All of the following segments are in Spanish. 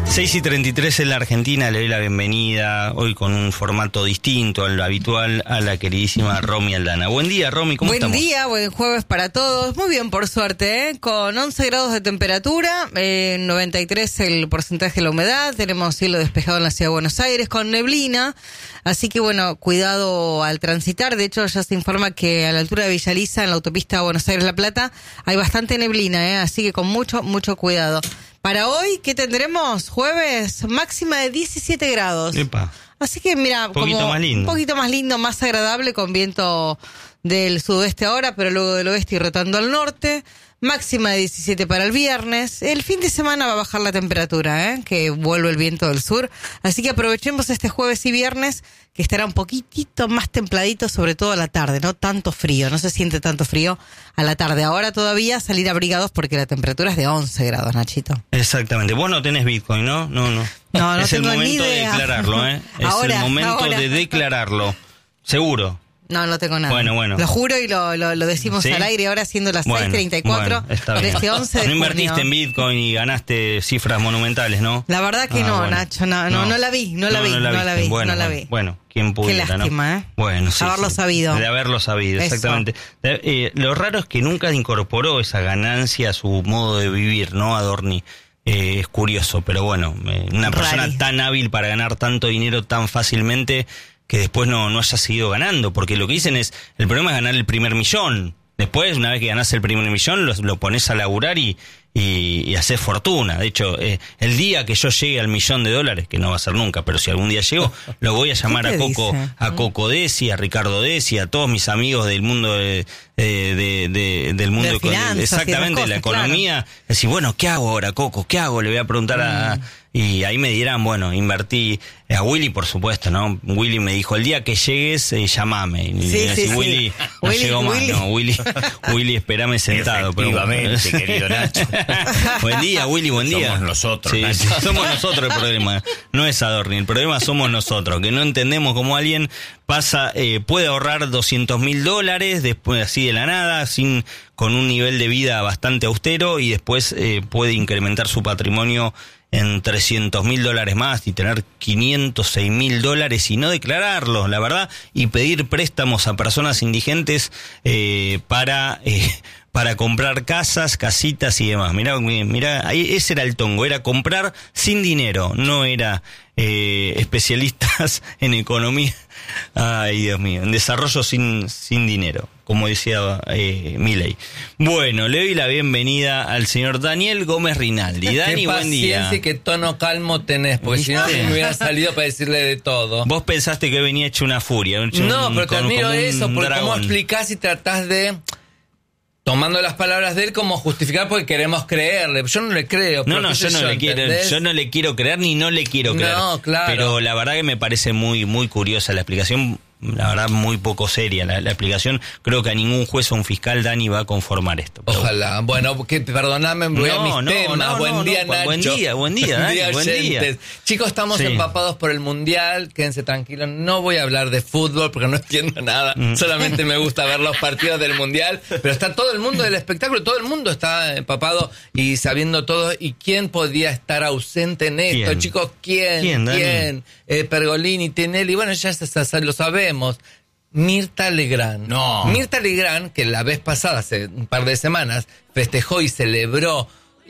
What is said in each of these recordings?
6:33 en la Argentina, le doy la bienvenida hoy con un formato distinto al habitual a la queridísima Romy Aldana. Buen día, Romy, ¿cómo estamos? Buen día, buen jueves para todos. Muy bien, por suerte, con 11 grados de temperatura, 93 el porcentaje de la humedad, tenemos cielo despejado en la ciudad de Buenos Aires con neblina, así que bueno, cuidado al transitar. De hecho, ya se informa que a la altura de Villa Lisa, en la autopista Buenos Aires-La Plata, hay bastante neblina, así que con mucho cuidado. Para hoy, ¿qué tendremos? Jueves, máxima de 17 grados. Epa. Así que mira, un poquito más lindo. Un poquito más lindo, más agradable, con viento del sudoeste ahora, pero luego del oeste y rotando al norte. Máxima de 17 para el viernes. El fin de semana va a bajar la temperatura, que vuelve el viento del sur. Así que aprovechemos este jueves y viernes, que estará un poquitito más templadito, sobre todo a la tarde, no tanto frío, no se siente tanto frío a la tarde. Ahora todavía salir abrigados porque la temperatura es de 11 grados, Nachito. Exactamente. Vos no tenés Bitcoin, ¿no? No es el momento de declararlo, Es el momento de declararlo. Seguro. No tengo nada. Bueno. Lo juro y lo decimos al aire ahora siendo las 6:34 de este 11 de junio. No invertiste en Bitcoin y ganaste cifras monumentales, ¿no? La verdad que no, bueno. Nacho, no la vi. Bueno, ¿quién pudiera, qué lástima, ¿no? Bueno, sí. Haberlo sabido. De haberlo sabido, eso. Exactamente. Lo raro es que nunca incorporó esa ganancia a su modo de vivir, ¿no? Adorni. Es curioso, pero bueno, una persona tan hábil para ganar tanto dinero tan fácilmente, que después no haya seguido ganando, porque lo que dicen es, el problema es ganar el primer millón. Después, una vez que ganás el primer millón, lo pones a laburar y haces fortuna. De hecho, el día que yo llegue al $1.000.000, que no va a ser nunca, pero si algún día llego, lo voy a llamar a Coco Desi, a Ricardo Desi, a todos mis amigos del mundo del mundo de finanzas, exactamente, de la economía. Claro. Decir, bueno, ¿qué hago ahora, Coco? ¿Qué hago? Le voy a preguntar y ahí me dirán, bueno, invertí a Willy, por supuesto, ¿no? Willy me dijo, el día que llegues, llamame. Y Willy no llegó más, ¿no? Willy, espérame sentado. Efectivamente, querido Nacho. Buen día, Willy, buen día. Somos nosotros, sí, Nacho. Somos nosotros el problema. No es Adorni, el problema somos nosotros, que no entendemos cómo alguien puede ahorrar $200.000 después así de la nada, con un nivel de vida bastante austero, y después puede incrementar su patrimonio en $300.000 más y tener $506.000 y no declararlos, la verdad, y pedir préstamos a personas indigentes para comprar casas, casitas y demás. Mirá, ahí ese era el tongo, era comprar sin dinero, no era especialistas en economía. Ay, Dios mío, en desarrollo sin dinero, como decía Milei. Bueno, le doy la bienvenida al señor Daniel Gómez Rinaldi. Dani, buen día. Qué paciencia y qué tono calmo tenés, porque si no me hubiera salido para decirle de todo. Vos pensaste que venía hecho una furia. No, pero te admiro eso, porque dragón. cómo explicás y tratás de, tomando las palabras de él, como justificar porque queremos creerle. Yo no le creo. Yo no le quiero creer ni no le quiero creer. No, claro. Pero la verdad que me parece muy curiosa la explicación. La verdad, muy poco seria la explicación. Creo que a ningún juez o un fiscal, Dani, va a conformar esto. Ojalá. Bueno, perdoname, voy a mis temas. Buen día, Nacho. Buen día, Dani. Buen día. Chicos, estamos empapados por el Mundial. Quédense tranquilos. No voy a hablar de fútbol porque no entiendo nada. Solamente me gusta ver los partidos del Mundial. Pero está todo el mundo del espectáculo. Todo el mundo está empapado y sabiendo todo. ¿Y quién podía estar ausente en esto? ¿Quién? Chicos, ¿Quién? Pergolini, Tinelli. Bueno, ya lo sabemos. Mirta Legrand. No. Mirta Legrand, que la vez pasada, hace un par de semanas, festejó y celebró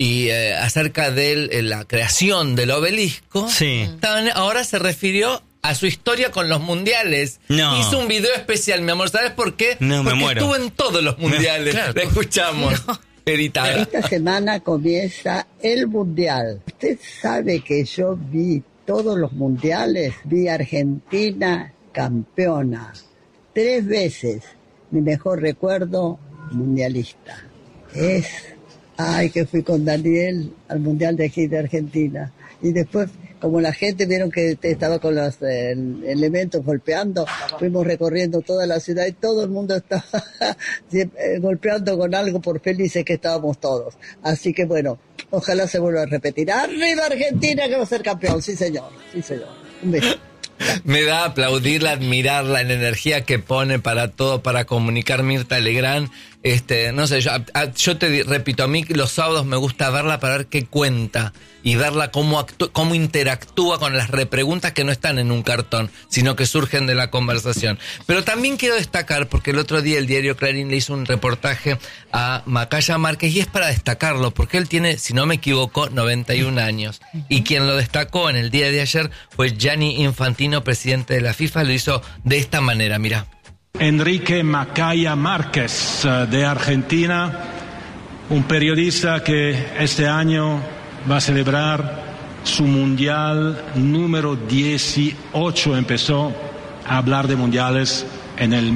acerca de la creación del obelisco. Sí. Ahora se refirió a su historia con los mundiales. No. Hizo un video especial, mi amor. ¿Sabes por qué? No, porque me muero. estuvo en todos los mundiales. Claro. La escuchamos. Editada. Esta semana comienza el mundial. Usted sabe que yo vi todos los mundiales. Vi Argentina campeona 3 veces. Mi mejor recuerdo mundialista es que fui con Daniel al mundial de aquí de Argentina, y después, como la gente vieron que estaba con los elementos golpeando, fuimos recorriendo toda la ciudad y todo el mundo estaba golpeando con algo por felices que estábamos todos. Así que bueno, ojalá se vuelva a repetir. ¡Arriba Argentina, que va a ser campeón! Sí señor, un beso. Me da aplaudirla, admirarla, la energía que pone para todo, para comunicar Mirta Legrand. no sé, yo te repito, a mí los sábados me gusta verla para ver qué cuenta y verla cómo interactúa con las repreguntas que no están en un cartón, sino que surgen de la conversación. Pero también quiero destacar, porque el otro día el diario Clarín le hizo un reportaje a Macaya Márquez, y es para destacarlo, porque él tiene, si no me equivoco, 91 años. Y quien lo destacó en el día de ayer fue Gianni Infantino, presidente de la FIFA. Lo hizo de esta manera, mirá. Enrique Macaya Márquez, de Argentina, un periodista que este año va a celebrar su mundial número 18. Empezó a hablar de mundiales en el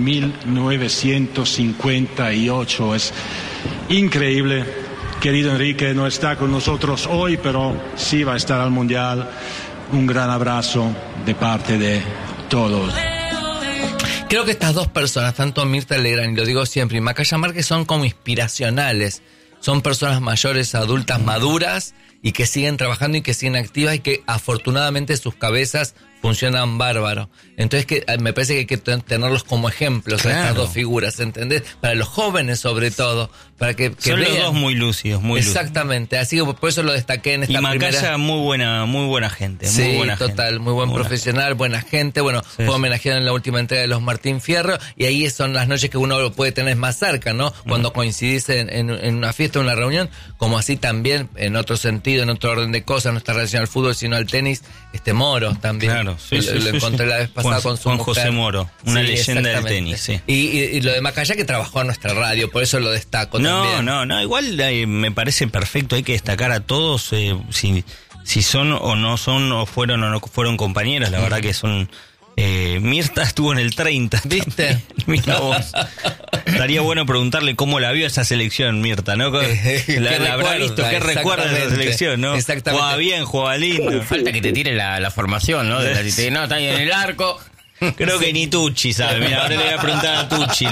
1958. Es increíble. Querido Enrique, no está con nosotros hoy, pero sí va a estar al mundial. Un gran abrazo de parte de todos. Creo que estas dos personas, tanto Mirta Legrand, y lo digo siempre, y Macaya Márquez, son como inspiracionales. Son personas mayores, adultas, maduras, y que siguen trabajando y que siguen activas, y que afortunadamente sus cabezas funcionan bárbaro. Entonces me parece que hay que tenerlos como ejemplos, claro, a estas dos figuras, ¿entendés? Para los jóvenes sobre todo, para que son vean. Los dos muy lúcidos, muy exactamente, así que por eso lo destaqué en esta primera. Y Macaya muy buena gente, sí, muy buena total, gente. Muy buen profesional, buena gente. Bueno, sí, fue homenajeado en la última entrega de los Martín Fierro, y ahí son las noches que uno lo puede tener más cerca, ¿no? Cuando coincidís en una fiesta, en una reunión, como así también, en otro sentido, en otro orden de cosas, no está relacionado al fútbol, sino al tenis, Moro también. Claro, sí, lo encontré la vez pasada con su Juan mujer. José Moro, una leyenda del tenis, sí. Y lo de Macaya, que trabajó en nuestra radio, por eso lo destaco también. No, igual me parece perfecto, hay que destacar a todos, si son o no son, o no fueron compañeros, la verdad que son... Mirta estuvo en el 30. ¿Viste? Mira vos. Estaría bueno preguntarle cómo la vio esa selección, Mirta, ¿no? La habrá visto, qué recuerda de esa selección, ¿no? Exactamente. Jugaba bien, jugaba lindo. Falta que te tire la formación, ¿no? No, está ahí en el arco. Creo que ni Tucci sabe. Mira, ahora le voy a preguntar a Tucci,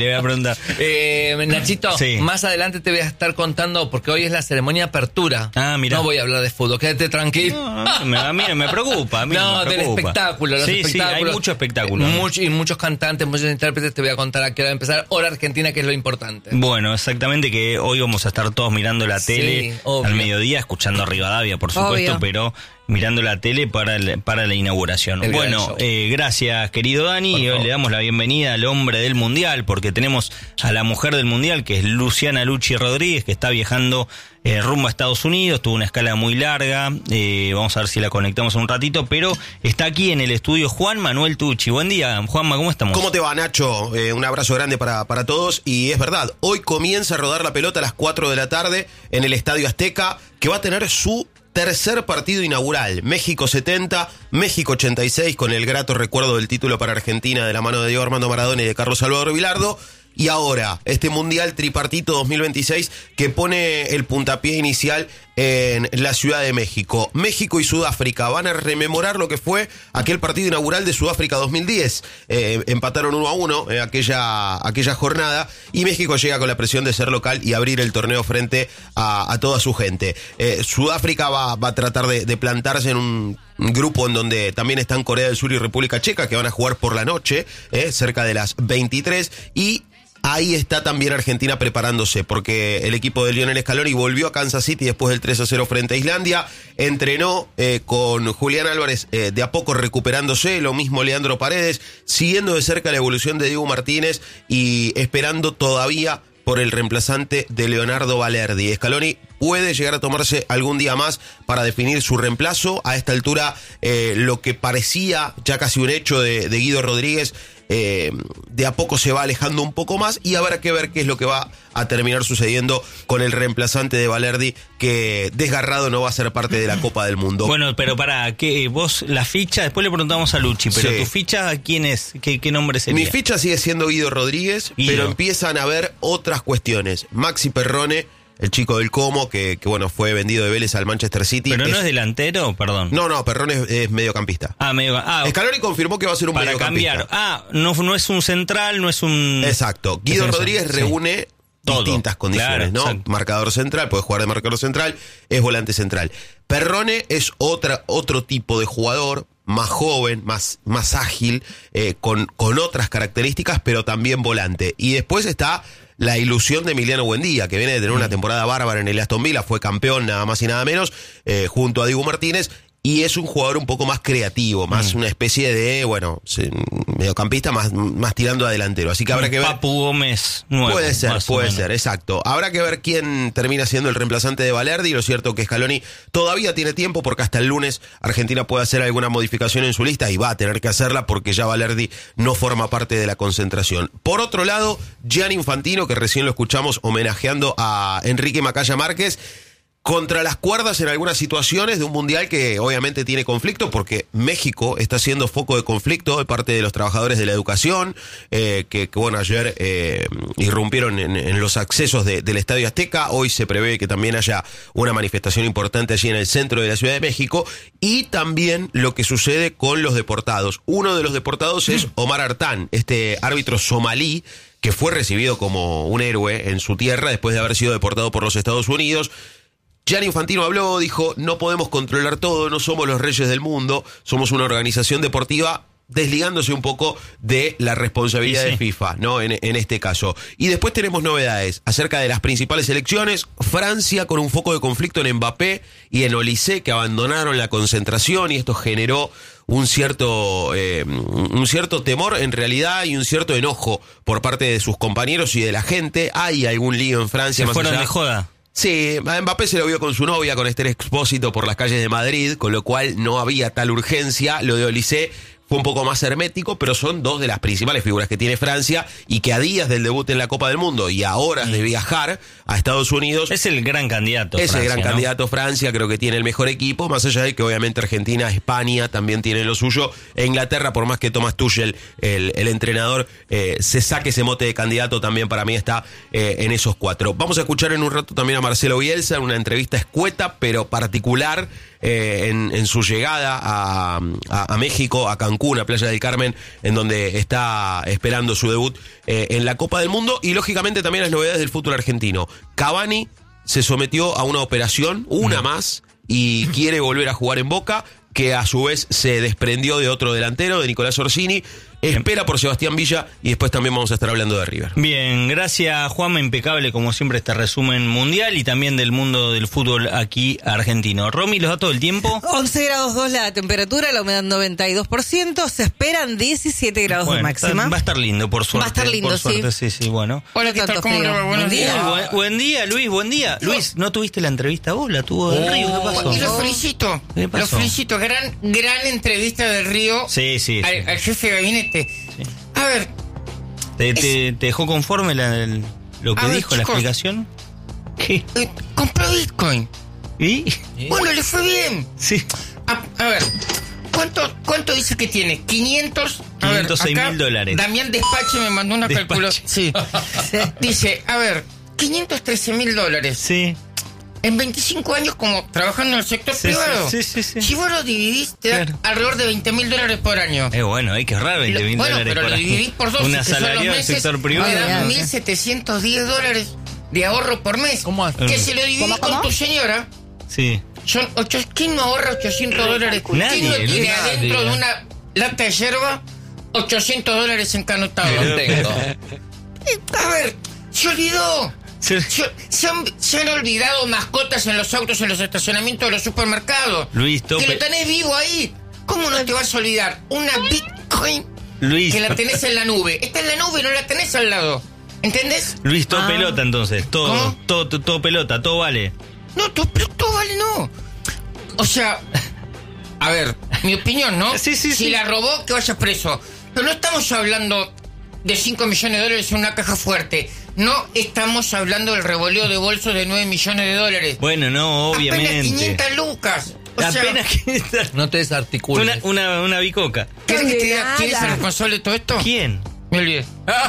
Nachito, sí, más adelante te voy a estar contando, porque hoy es la ceremonia de apertura. Mira. No voy a hablar de fútbol, quédate tranquilo. A mí me preocupa. Del espectáculo. Los espectáculos. Sí, hay mucho espectáculo. Y muchos cantantes, muchos intérpretes. Te voy a contar a qué hora va a empezar. Hora Argentina, que es lo importante. Bueno, exactamente, que hoy vamos a estar todos mirando la tele al mediodía, escuchando a Rivadavia, por supuesto, pero... mirando la tele para la inauguración. Bueno, gracias, querido Dani. Y hoy le damos la bienvenida al hombre del Mundial, porque tenemos a la mujer del Mundial, que es Luciana Luchi Rodríguez, que está viajando rumbo a Estados Unidos. Tuvo una escala muy larga. Vamos a ver si la conectamos un ratito, pero está aquí en el estudio Juan Manuel Tucci. Buen día, Juanma, ¿cómo estamos? ¿Cómo te va, Nacho? Un abrazo grande para todos. Y es verdad, hoy comienza a rodar la pelota a las 4 de la tarde en el Estadio Azteca, que va a tener su tercer partido inaugural. México 70, México 86, con el grato recuerdo del título para Argentina de la mano de Diego Armando Maradona y de Carlos Salvador Vilardo. Y ahora, este Mundial Tripartito 2026 que pone el puntapié inicial en la Ciudad de México. México y Sudáfrica van a rememorar lo que fue aquel partido inaugural de Sudáfrica 2010. Empataron 1-1 aquella jornada, y México llega con la presión de ser local y abrir el torneo frente a toda su gente. Sudáfrica va a tratar de plantarse en un grupo en donde también están Corea del Sur y República Checa, que van a jugar por la noche, cerca de las 23, y ahí está también Argentina preparándose, porque el equipo de Lionel Scaloni volvió a Kansas City después del 3-0 frente a Islandia. Entrenó con Julián Álvarez de a poco recuperándose, lo mismo Leandro Paredes, siguiendo de cerca la evolución de Diego Martínez y esperando todavía por el reemplazante de Leonardo Balerdi. Scaloni puede llegar a tomarse algún día más para definir su reemplazo. A esta altura, lo que parecía ya casi un hecho de Guido Rodríguez, de a poco se va alejando un poco más, y habrá que ver qué es lo que va a terminar sucediendo con el reemplazante de Balerdi, que desgarrado no va a ser parte de la Copa del Mundo. Bueno, pero para que vos la ficha, después le preguntamos a Luchi, pero sí, tu ficha, ¿quién es? ¿Qué nombre sería? Mi ficha sigue siendo Guido Rodríguez, pero empiezan a haber otras cuestiones. Maxi Perrone, el chico del Como, que bueno, fue vendido de Vélez al Manchester City. ¿Pero no es delantero? Perdón. No, Perrone es mediocampista. Scaloni confirmó que va a ser un para mediocampista. Cambiar. No es un central, no es un... Exacto. Guido Rodríguez reúne distintas condiciones, claro, ¿no? Exacto. Marcador central, puede jugar de marcador central, es volante central. Perrone es otro tipo de jugador, más joven, más ágil, con otras características, pero también volante. Y después está la ilusión de Emiliano Buendía, que viene de tener una temporada bárbara en el Aston Villa, fue campeón nada más y nada menos, junto a Dibu Martínez. Y es un jugador un poco más creativo, más una especie de, mediocampista más tirando a delantero. Así que habrá que ver. Papu Gómez nuevo. Puede ser, exacto. Habrá que ver quién termina siendo el reemplazante de Balerdi. Lo cierto que Scaloni todavía tiene tiempo porque hasta el lunes Argentina puede hacer alguna modificación en su lista y va a tener que hacerla porque ya Balerdi no forma parte de la concentración. Por otro lado, Gianni Infantino, que recién lo escuchamos homenajeando a Enrique Macaya Márquez, contra las cuerdas en algunas situaciones de un mundial que obviamente tiene conflicto porque México está siendo foco de conflicto de parte de los trabajadores de la educación que ayer irrumpieron en los accesos del Estadio Azteca. Hoy se prevé que también haya una manifestación importante allí en el centro de la Ciudad de México, y también lo que sucede con los deportados. Uno de los deportados es Omar Artán, este árbitro somalí que fue recibido como un héroe en su tierra después de haber sido deportado por los Estados Unidos. Gianni Infantino habló, dijo: no podemos controlar todo, no somos los reyes del mundo, somos una organización deportiva, desligándose un poco de la responsabilidad de FIFA, ¿no? En este caso. Y después tenemos novedades acerca de las principales selecciones. Francia con un foco de conflicto en Mbappé y en Olise, que abandonaron la concentración, y esto generó un cierto temor en realidad y un cierto enojo por parte de sus compañeros y de la gente. Hay algún lío en Francia. ¿Se fueron de joda? Sí, a Mbappé se lo vio con su novia, con Esther Expósito, por las calles de Madrid, con lo cual no había tal urgencia. Lo de Olise fue un poco más hermético, pero son dos de las principales figuras que tiene Francia y que a días del debut en la Copa del Mundo y a horas de viajar a Estados Unidos... Es el gran candidato. Es Francia, el gran candidato Francia, creo que tiene el mejor equipo, más allá de que obviamente Argentina, España también tienen lo suyo. E Inglaterra, por más que Thomas Tuchel, el entrenador, se saque ese mote de candidato, también para mí está en esos cuatro. Vamos a escuchar en un rato también a Marcelo Bielsa en una entrevista escueta, pero particular, en su llegada a México, a Cancún, a Playa del Carmen, en donde está esperando su debut en la Copa del Mundo. Y lógicamente también las novedades del fútbol argentino. Cavani se sometió a una operación, una más, y quiere volver a jugar en Boca, que a su vez se desprendió de otro delantero, de Nicolás Orsini. Espera por Sebastián Villa, y después también vamos a estar hablando de River. Bien, gracias Juanma, impecable como siempre este resumen mundial y también del mundo del fútbol aquí argentino. Romy, los datos del tiempo. 11 grados 2 la temperatura, la humedad 92%, se esperan 17 grados de máxima. Va a estar lindo, por suerte. Va a estar lindo, por suerte, sí, bueno. Hola, ¿qué tal? ¿Cómo le va? Buenos días. Buen día, Luis, buen día. Luis, ¿no tuviste la entrevista vos? La tuvo Del Río, ¿qué pasó? Y lo felicito. ¿Qué pasó? Lo felicito. Gran entrevista del Río. Sí. Al jefe de gabinete. Sí. A ver. ¿Te dejó conforme lo que dijo, chicos, la explicación? ¿Qué? Compró Bitcoin. ¿Y? Bueno, le fue bien. Sí. A ver, ¿cuánto dice que tiene? 506.000 dólares. Damián Despache me mandó una calculadora. Sí. Dice, a ver, 513.000 dólares. Sí. En 25 años como trabajando en el sector privado. Sí. Si vos lo dividís, te da alrededor de 20.000 dólares por año. Bueno, hay que ahorrar 20.000 dólares pero por lo año. dividís por 12, un que son los asalariado del meses, sector privado. te dan 1.710 dólares de ahorro por mes. ¿Cómo hace? Que si lo dividís con tu señora, Sí. son ¿quién no ahorra 800 dólares? Nadie, ¿Quién no tiene nadie. adentro de una lata de yerba 800 dólares encanutados? No tengo. A ver, se olvidó. Sí. Se han olvidado mascotas en los autos, en los estacionamientos de los supermercados. Luis, que lo tenés vivo ahí. ¿Cómo no te vas a olvidar? Una Bitcoin Luis. que la tenés en la nube. Está en la nube, no la tenés al lado. ¿Entendés? Luis, todo pelota entonces. ¿Cómo? Todo pelota, todo vale. No, todo vale, no. O sea, a ver, mi opinión, ¿no? Sí. Si la robó, que vaya preso. Pero no estamos hablando de 5 millones de dólares en una caja fuerte. No estamos hablando del revoleo de bolsos de 9 millones de dólares. Bueno, no, obviamente. Apenas 500 lucas. O Apenas sea, 500. No te desarticules. Una bicoca. ¿querés que te diga quién es el responsable de todo esto? ¿Quién? Me olvidé.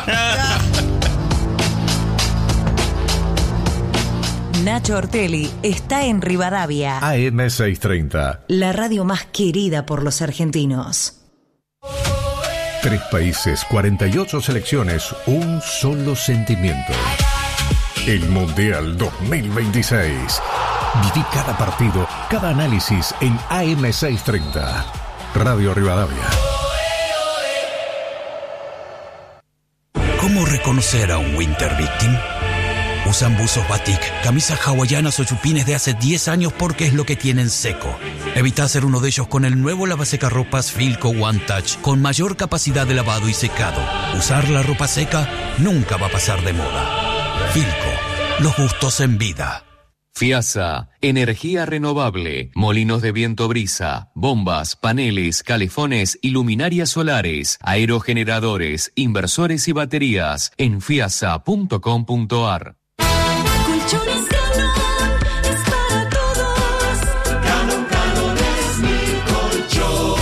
Nacho Ortelli está en Rivadavia, AM630. la radio más querida por los argentinos. 3 países, 48 selecciones, un solo sentimiento. El Mundial 2026. Viví cada partido, cada análisis en AM630. Radio Rivadavia. ¿Cómo ¿Cómo reconocer a un Winter Victim? Usan buzos batik, camisas hawaianas o chupines de hace 10 años porque es lo que tienen seco. Evita hacer uno de ellos con el nuevo lavasecarropas Filco One Touch con mayor capacidad de lavado y secado. Usar la ropa seca nunca va a pasar de moda. Filco, los gustos en vida. FIASA, energía renovable, molinos de viento brisa, bombas, paneles, calefones y luminarias solares, aerogeneradores, inversores y baterías en fiasa.com.ar. Colchones Galón es para todos. Galón es mi colchón.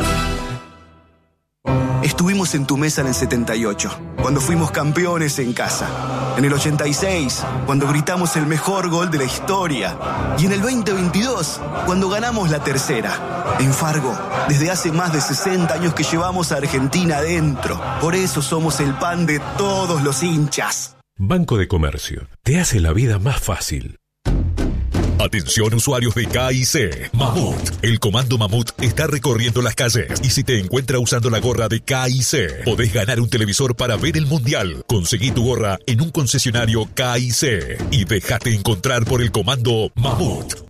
Estuvimos en tu mesa en el 78, cuando fuimos campeones en casa. En el 86, cuando gritamos el mejor gol de la historia. Y en el 2022, cuando ganamos la tercera. En Fargo, desde hace más de 60 años que llevamos a Argentina adentro. Por eso somos el pan de todos los hinchas. Banco de Comercio te hace la vida más fácil. Atención usuarios de KIC. Mamut. El comando Mamut está recorriendo las calles y si te encuentra usando la gorra de KIC, podés ganar un televisor para ver el Mundial. Conseguí tu gorra en un concesionario KIC y déjate encontrar por el comando Mamut.